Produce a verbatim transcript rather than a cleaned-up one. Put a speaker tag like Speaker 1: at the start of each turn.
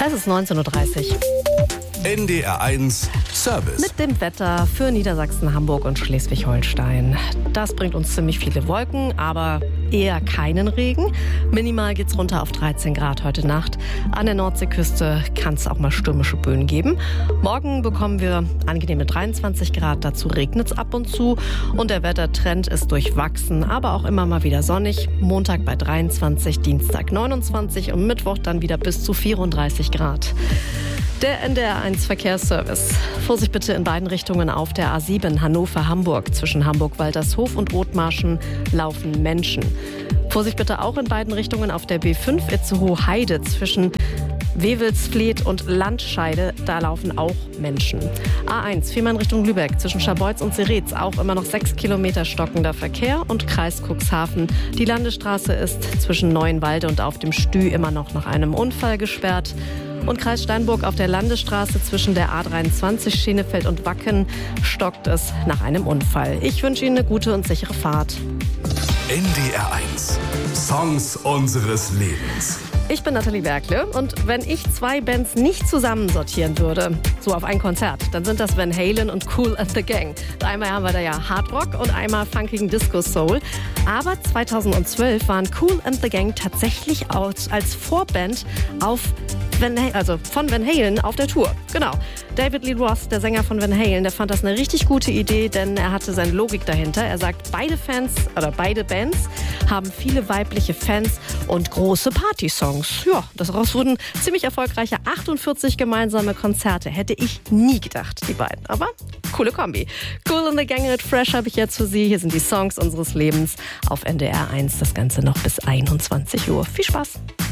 Speaker 1: Es ist neunzehn Uhr dreißig.
Speaker 2: N D R eins Service.
Speaker 1: Mit dem Wetter für Niedersachsen, Hamburg und Schleswig-Holstein. Das bringt uns ziemlich viele Wolken, aber eher keinen Regen. Minimal geht's runter auf dreizehn Grad heute Nacht. An der Nordseeküste kann es auch mal stürmische Böen geben. Morgen bekommen wir angenehme dreiundzwanzig Grad, dazu regnet es ab und zu. Und der Wettertrend ist durchwachsen, aber auch immer mal wieder sonnig. Montag bei dreiundzwanzig, Dienstag neunundzwanzig und Mittwoch dann wieder bis zu vierunddreißig Grad. Der N D R eins Verkehrsservice. Vorsicht bitte in beiden Richtungen auf der A sieben Hannover-Hamburg. Zwischen Hamburg-Waltershof und Othmarschen laufen Menschen. Vorsicht bitte auch in beiden Richtungen auf der B fünf Itzehoe-Heide. Zwischen Wewelsfleth und Landscheide, da laufen auch Menschen. A eins, Fehmarn Richtung Lübeck, zwischen Scharbeutz und Seretz, auch immer noch sechs Kilometer stockender Verkehr. Und Kreis Cuxhaven, die Landesstraße ist zwischen Neuenwalde und auf dem Stü immer noch nach einem Unfall gesperrt. Und Kreis Steinburg auf der Landesstraße zwischen der A dreiundzwanzig Schenefeld und Wacken stockt es nach einem Unfall. Ich wünsche Ihnen eine gute und sichere Fahrt.
Speaker 2: N D R eins. Songs unseres Lebens.
Speaker 1: Ich bin Nathalie Berkle und wenn ich zwei Bands nicht zusammensortieren würde, so auf ein Konzert, dann sind das Van Halen und Kool and the Gang. Einmal haben wir da ja Hard Rock und einmal funkigen Disco Soul. Aber zweitausendzwölf waren Kool and the Gang tatsächlich als, als Vorband auf Van Halen, also von Van Halen auf der Tour. Genau. David Lee Roth, der Sänger von Van Halen, der fand das eine richtig gute Idee, denn er hatte seine Logik dahinter. Er sagt, beide Fans oder beide Bands haben viele weibliche Fans und große Partysongs. Ja, daraus wurden ziemlich erfolgreiche achtundvierzig gemeinsame Konzerte. Hätte ich nie gedacht, die beiden. Aber coole Kombi. Kool and the Gang mit Fresh habe ich jetzt für Sie. Hier sind die Songs unseres Lebens auf N D R eins. Das Ganze noch bis einundzwanzig Uhr. Viel Spaß.